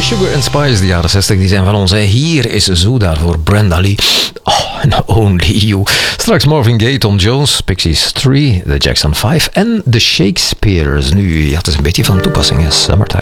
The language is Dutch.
Sugar and Spice, de jaren 60, die zijn van ons. Hè. Hier is Zoo daarvoor Brenda Lee. Oh, and Only You. Straks Marvin Gaye, Tom Jones, Pixies 3, The Jackson 5 en The Shakespeares. Nu, ja, het is een beetje van toepassing, hè. Summertime.